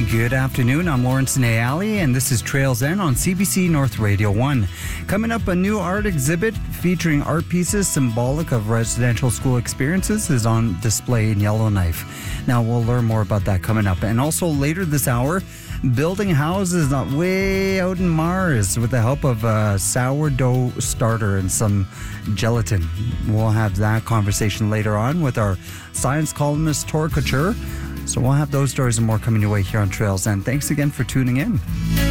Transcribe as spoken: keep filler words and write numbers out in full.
Good afternoon, I'm Lawrence Nayali, and this is Trails End on C B C North Radio one. Coming up, a new art exhibit featuring art pieces symbolic of residential school experiences is on display in Yellowknife. Now, we'll learn more about that coming up. And also later this hour, building houses not way out in Mars with the help of a sourdough starter and some gelatin. We'll have that conversation later on with our science columnist, Tor Couture. So we'll have those stories and more coming your way here on Trails End. Thanks again for tuning in.